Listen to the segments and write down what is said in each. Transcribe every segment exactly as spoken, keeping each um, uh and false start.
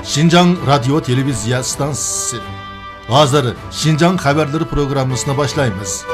Şinjan Radyo Televizya Stansiyası. Hazır Şinjan Haberleri programmasına başlayınız.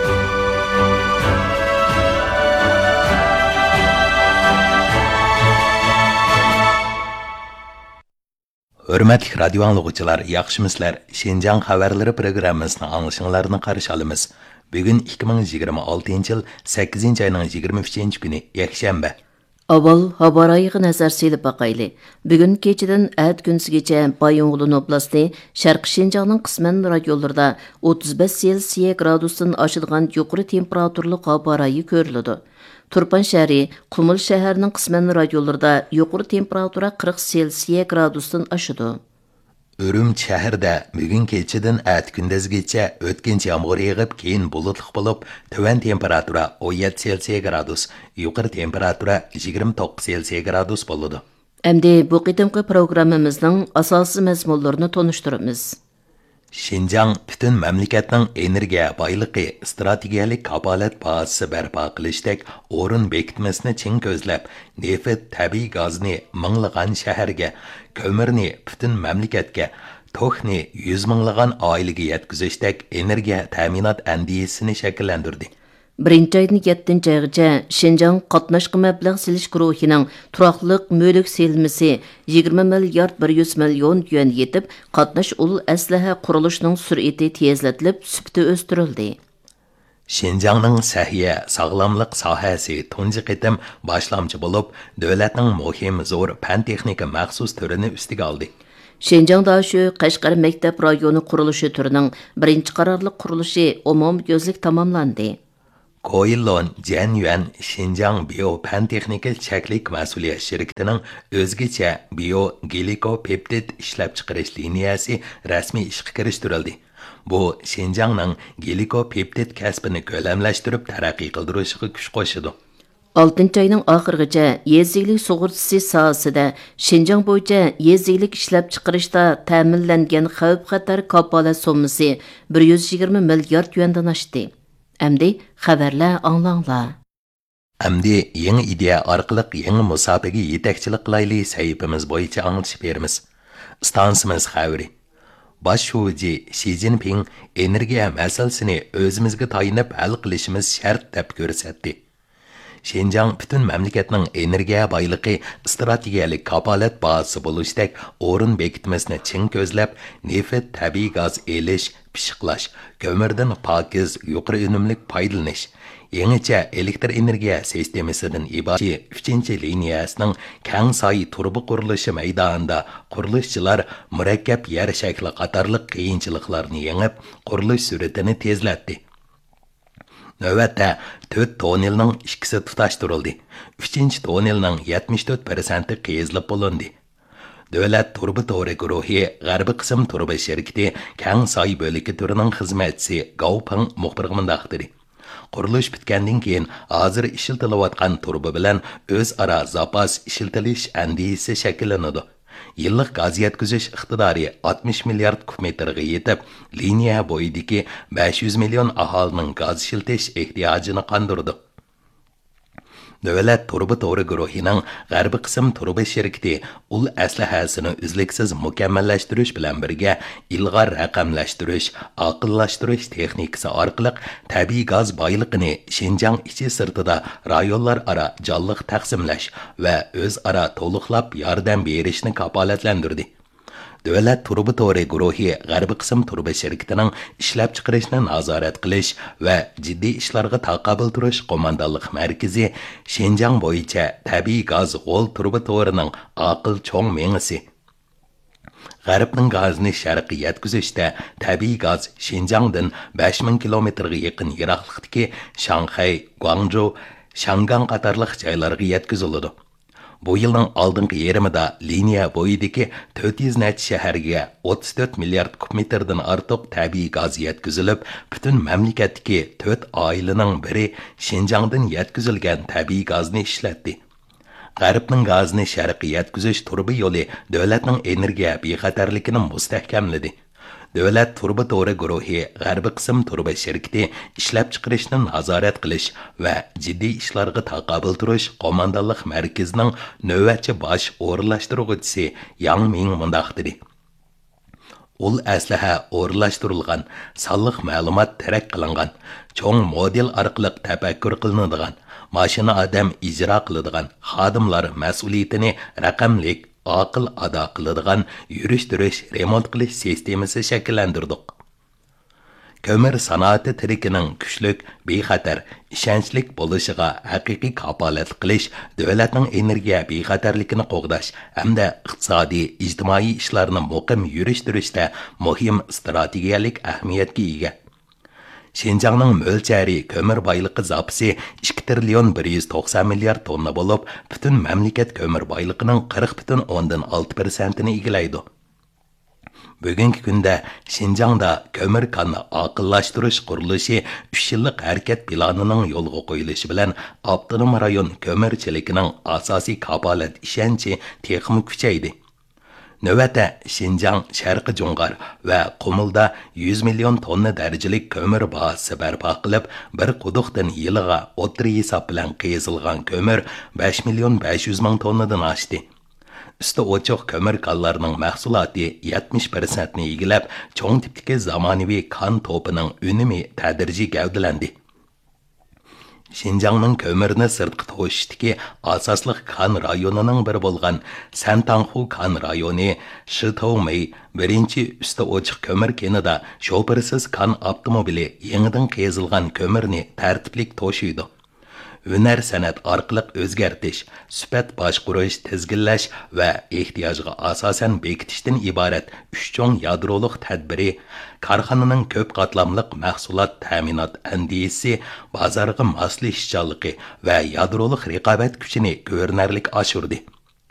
Hürmetli radyo anlıqçılar, yaxşımızlar. Şinjan Haberleri programmasını anlaşınlarını qarşı alımız. Bugün iki bin yigirma oltinchi yıl sakkizinchi ayının yigirma uchinchi günü yakshanba. Avval xabar ayığı nazar selip baqaylı. Bugün keçiden ət günsigacha Bayonğulu oblasti, Şarqi Şinjanның qisman radyolarida o'ttiz besh Selsiya gradusdan aşılğan yuqori temperaturli xabar ayı görülüdü. Turpan şəhəri, Qumul şəhərinin qisman radyolarida yuqori temperatura qirq Selsiya gradusdan aşıdı. Ürüm şəhərdə bugün keçidin ət gündüzgacha o'tkinchi yağmur yağıb, keyin bulutluq bo'lib, tuvan temperatura o'n yetti Selsiya gradus, yuqori temperatura yigirma to'qqiz Selsiya gradus bo'ladi. Endi bu qitimqi programmamizning asosiy mazmunlarini tonishtiramiz. Şinjan bütün mamlakatning energiya boyligi strategiyalik kapolat bazasi barpo qilishdek o'rin bekitmasini chin ko'zlab, neft, tabiiy gazni minglagan shaharga, ko'mirni bütün mamlakatga, to'xni yuz minglagan oilaga yetkazishdek energiya ta'minot andisini shakllantirdi. Birinchi aydan yettinchi aygacha Şinjan qatnashqa mablag' silish guruhining turaqliq mulk selmisi yigirma milliard bir yuz million yuan yetib, qatnash ul aslaha qurilishining sur'ati tezlatilib, sifati o'stirildi. Şinjanning sahiya sog'lomlik sohasi tunji qitim boshlamchi bo'lib, davlatning muhim zo'r fan texnika maxsus turini ustiga oldi. Şinjanda shu Qashqar maktab rayoni qurilishi turining birinchi qarorli qurilishi umumyuzlik tamomlandi. Koyillon Jianyuan Şinjan Bio Pan Texnikal Chaklik Mas'uliyat shirkatining o'zgacha bio glikopeptid ishlab chiqarish liniyasi rasmiy ishga kirishtirildi. Bu Şinjanning glikopeptid kasbini ko'lamlashtirib taraqqiy qildirishiga kuch qo'shadi. oltinchi ayning oxirigacha yeziglik sug'urtasi sohasida Şinjan bo'yicha yeziglik ishlab chiqarishda ta'minlangan xavf-xatar kapolat summasi bir yuz yigirma milliard yuandan oshdi. Әмді xabarlar anlanglar. Әмді yangi ideya orqali yangi musobaqa yetakchilik qilayli sayfimiz bo'yicha anglashib beramiz. Stansimiz xabari. Bosh shuji Xi Jinping energiya masalasini o'zimizga tayinib hal qilishimiz shart deb ko'rsatdi. Şinjan bütün mamlakatning energiya boyligi strategiyalik kapolat bazasi bo'lishdek o'rin bekitmasini chin ko'zlab, neft, tabiiy gaz elish, pishiqlash, ko'mirdan pokiz, yuqori unumlik foydalanish, yangicha elektr energiya sistemasidan iborat uchinchi liniyasining keng soy turbi qurilishi maydonida qurilishchilar murakkab yer shakli qatorliq qiyinchiliklarni yengib, qurilish sur'atini tezlatdi. Növətdə to'rt tonelning ikkisi tutashtirildi. uchinchi tonelning yetmish to'rt foizi qiyizlib bo'lindi. Davlat turbi to'ri guruhi g'arbiy qism turbi shirkati keng soy bo'ligi turining xizmatchisi Gaopeng muxbirga mundaqdir. Qurilish bitgandan keyin hozir ishlatilayotgan turbi bilan o'zaro zapas ishlatilish andisi shakllanadi. Yillik gaz yetkazish iqtidori oltmish milliard kub metrga yetib, liniya bo'yidagi besh yuz million aholining gaz ishiltish ehtiyojini qondirdi. Davlat turbi to'ri guruhining g'arbiy qism turbi shirkati ul aslahasini uzluksiz mukammallashtirish bilan birga ilg'or raqamlashtirish, aqllashtirish texnikasi orqali tabiiy gaz boyligini Şinjan ichi sirtida rayonlar aro jonliq taqsimlash va o'zaro to'liqlab yordam berishni kapolatlantirdi. Davlat turbi to'ri guruhi g'arbiy qism turbi shirkatining ishlab chiqarishni nazorat qilish va jiddiy ishlarga taqobil turish qo'mondonlik markazi Şinjan bo'yicha tabiiy gaz g'o'l turbi to'rining aql cho'ng mengisi. G'arbning gazni sharqqa yetkazishda tabiiy gaz Şinjandan besh ming kilometrga yaqin yiroqlikdagi Shanxay, Guangzhou, Shangang qatorliq joylarga yetkaziladi. Bu yilning oldingi yarmida liniya bo'yidagi to'rt yuz necha shaharga o'ttiz to'rt milliard kub metrdan ortiq tabiiy gaz yetkazilib, butun mamlakatdagi to'rt oilaning biri Şinjandan yetkazilgan tabiiy gazni ishlatdi. G'arbning gazni sharqqa yetkazish turbi yo'li davlatning energiya bexatarligini mustahkamladi. Davlat turba to'ri guruhi g'arbiy qism turba shirkati ishlab chiqarishni nazorat qilish va jiddiy ishlarga taqobil turish qo'mondonlik markazining navbatchi bosh o'rinlashtiruvchisi Yang Ming mundaq dedi. Ul aslaha o'rinlashtirilgan, sonliq ma'lumot tarak qilingan, cho'ng model orqali tafakkur qilinadigan, mashina odam ijro qiladigan, xodimlar mas'uliyatini raqamlik aql ado qiladigan yurish-turish remont qilish sistemasi shakllantirdik. Kömür sanoati tirikining kuchlik, bexatar, ishonchlik bo'lishiga haqiqiy kapolat qilish, davlatning energiya bexatarligini qo'g'dash hamda iqtisodiy, ijtimoiy ishlarni muqim yurish-turishda muhim strategiyalik ahamiyatga ega. Şinjanның мөлчәри көмір байлықы запасы ikki trilyon bir yuz to'qson milliard tonna bo'lib, butun mamlakat көмір байлығының qirq butun o'ndan olti persentini egallaydi. Bugungi kunda Şinjangda көмір konni aqllashtirish qurilishi uch yillik harakat planining yo'lga qo'yilishi bilan avtonom rayon көмірчiligining asosiy kapolat ishonchi texnik kuchaydi. Növətə Şinjan, Şərqi Cunqar və Qumulda yuz million tonna dərəcəlik kömür bahası bərpa qılıb, bir quduqdan yılığa o'tri hesab bilan qezilgan kömür besh million besh yuz ming tonnadan aşdı. Üstü ochoq kömür kanlarının məhsulatı yetmiş persentni egilab, çoğun tipdiki zamonaviy kan topining unumi tədrici gavdilendi. Şinjanның kömürni sirtqi to'shishdagi asosliq kan rayonining biri bo'lgan Santanghu kan rayoni Shitoumey birinchi usti ochiq kömür kenida sho'pirsiz kan avtomobili yangidan qezilgan kömürni tartiblik to'shiydi. Hunar san'at orqali o'zgartish, sifat boshqarish, tizginlash va ehtiyojga asosan bekitishdan iborat uch cho'ng yadroliq tadbiri korxonaning ko'p qatlamliq mahsulot ta'minot andisi, bozorga moslashishchanligi va yadroliq raqobat kuchini ko'rinarli oshirdi.